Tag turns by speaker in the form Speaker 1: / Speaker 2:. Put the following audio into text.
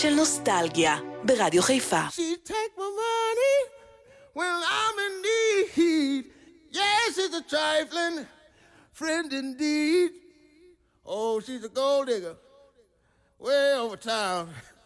Speaker 1: של נוסטלגיה ברדיו חיפה.
Speaker 2: She take my money when I'm in need. Yes, she's a trifling friend indeed. Oh, she's a gold digger way over town.